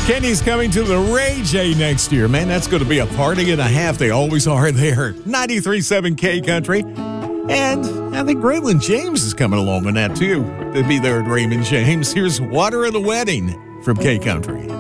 Kenny's coming to the Ray J next year. Man, that's going to be a party and a half. They always are there. 93.7 K Country. And I think Braylon James is coming along on that, too. They'll be there at Raymond James. Here's Water of the Wedding from K Country.